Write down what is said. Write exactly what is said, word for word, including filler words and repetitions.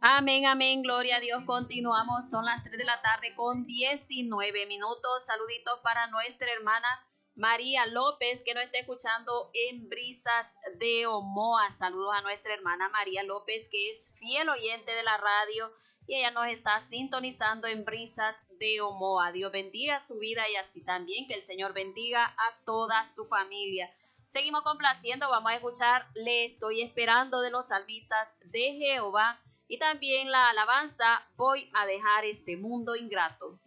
Amén, amén, gloria a Dios. Continuamos, son las tres de la tarde con diecinueve minutos. Saluditos para nuestra hermana María López, que nos está escuchando en Brisas de Omoa. Saludos a nuestra hermana María López, que es fiel oyente de la radio y ella nos está sintonizando en Brisas de Omoa. Dios bendiga su vida y así también que el Señor bendiga a toda su familia. Seguimos complaciendo, vamos a escuchar Le estoy esperando de los salmistas de Jehová y también la alabanza Voy a dejar este mundo ingrato.